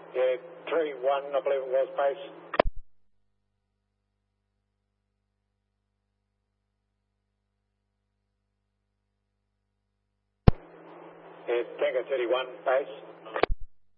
Yeah, 3-1, I believe it was, base. Yeah, Tango 31, base.